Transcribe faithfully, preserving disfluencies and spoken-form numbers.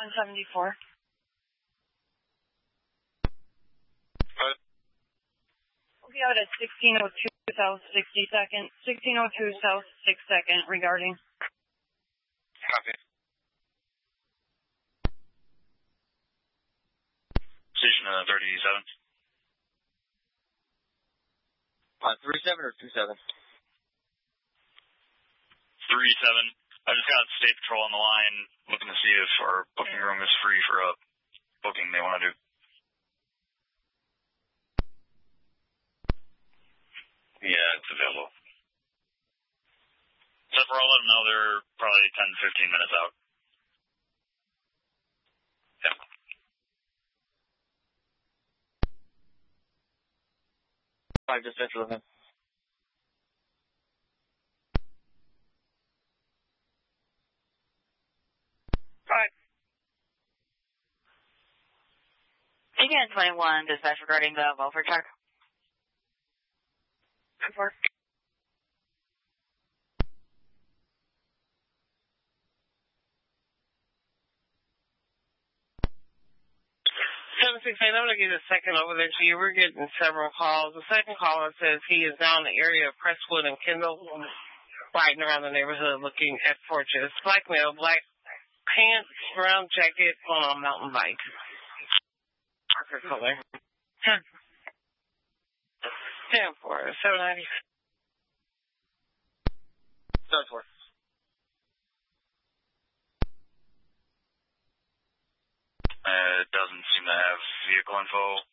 one seventy-four. What? We'll be out at sixteen oh two South sixty-second, sixteen oh two South sixty-second regarding. Copy. Station uh, thirty-seven. Uh, three seven or two seven? three seven. I just got State Patrol on the line looking to see if our booking room is free for a booking they want to do. Yeah, it's available. So for all of them know, they're probably ten to fifteen minutes out. Yeah. Five to central of him. Again, twenty-one, dispatch regarding the welfare check. Four. seven six eight, I'm going to get a second over there to you. We're getting several calls. The second caller says he is down in the area of Crestwood and Kendall, riding around the neighborhood looking at porches. Black male, black pants, brown jacket on a mountain bike. Parker color. ten four, seven ninety. seven four. Uh, it doesn't seem to have vehicle info.